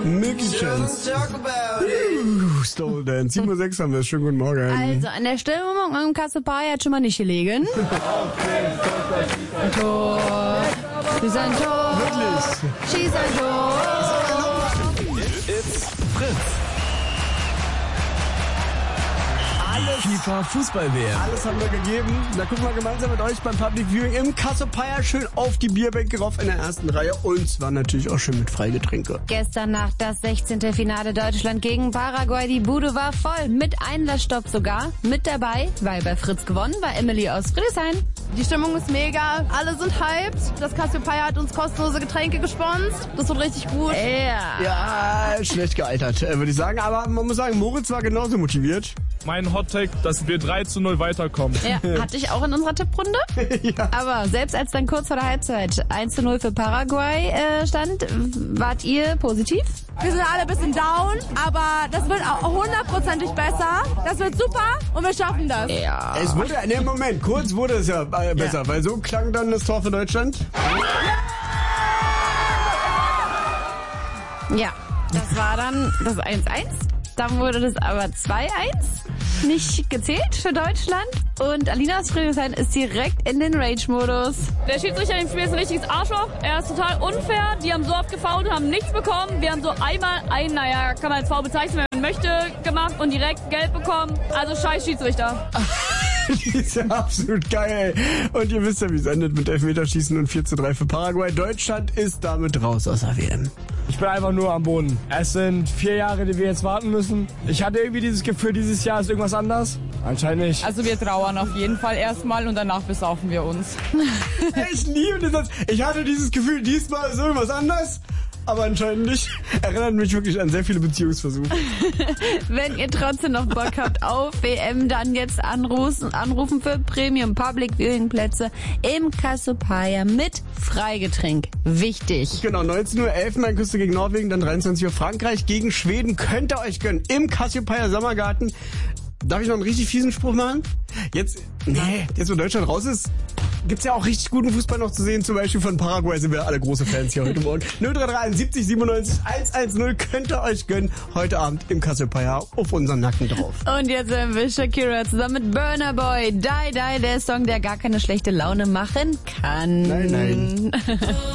Milky Chance. Stole Dance. 7:06 haben wir. Schönen guten Morgen. Also, an der Stimmung im Cassiopeia hat schon mal nicht gelegen. Tor. Schieß ein Tor. Wirklich? Schieß ein Tor. It's Fritz. FIFA Fußball-WM. Alles haben wir gegeben. Da gucken wir gemeinsam mit euch beim Public Viewing im Cassiopeia schön auf die Bierbänke rauf in der ersten Reihe. Und zwar natürlich auch schön mit Freigetränke. Gestern Nacht das 16. Finale Deutschland gegen Paraguay. Die Bude war voll, mit Einlassstopp sogar. Mit dabei, weil bei Fritz gewonnen war, Emily aus Friedrichshain. Die Stimmung ist mega, alle sind hyped. Das Cassiopeia hat uns kostenlose Getränke gesponst. Das wird richtig gut. Ja, schlecht gealtert, würde ich sagen. Aber man muss sagen, Moritz war genauso motiviert. Mein Hot-Take, dass wir 3:0 weiterkommen. Ja, hatte ich auch in unserer Tipprunde. Ja. Aber selbst als dann kurz vor der Halbzeit 1:0 für Paraguay stand, wart ihr positiv? Wir sind alle ein bisschen down, aber das wird auch 100%ig besser. Das wird super und wir schaffen das. Ja. Es wurde, im Moment, kurz wurde es ja besser, weil so klang dann das Tor für Deutschland. Ja, das war dann das 1:1. Dann wurde das aber 2:1. Nicht gezählt für Deutschland. Und Alina aus Friedrichshain ist direkt in den Rage-Modus. Der Schiedsrichter im Spiel ist ein richtiges Arschloch. Er ist total unfair. Die haben so oft gefoult und haben nichts bekommen. Wir haben so einmal kann man als Foul bezeichnen, wenn man möchte, gemacht und direkt gelb bekommen. Also scheiß Schiedsrichter. Die ist ja absolut geil. Und ihr wisst ja, wie es endet mit Elfmeterschießen und 4:3 für Paraguay. Deutschland ist damit raus aus der WM. Ich bin einfach nur am Boden. Es sind 4 Jahre, die wir jetzt warten müssen. Ich hatte irgendwie dieses Gefühl, dieses Jahr ist irgendwas anders. Anscheinend nicht. Also wir trauern auf jeden Fall erstmal und danach besaufen wir uns. Ich liebe den Satz. Ich hatte dieses Gefühl, diesmal ist irgendwas anders. Aber anscheinend nicht. Erinnert mich wirklich an sehr viele Beziehungsversuche. Wenn ihr trotzdem noch Bock habt auf WM, dann jetzt anrufen für Premium Public Viewing Plätze im Cassiopeia mit Freigetränk. Wichtig. Genau, 19:11 Uhr Elfenbeinküste gegen Norwegen, dann 23 Uhr Frankreich gegen Schweden. Könnt ihr euch gönnen im Cassiopeia Sommergarten. Darf ich noch einen richtig fiesen Spruch machen? Jetzt wo Deutschland raus ist, gibt's ja auch richtig guten Fußball noch zu sehen. Zum Beispiel von Paraguay sind wir alle große Fans hier heute Morgen. 0331 70 97 110 könnt ihr euch gönnen. Heute Abend im Cassiopeia auf unseren Nacken drauf. Und jetzt hören wir Shakira zusammen mit Burna Boy. Die, der Song, der gar keine schlechte Laune machen kann. Nein.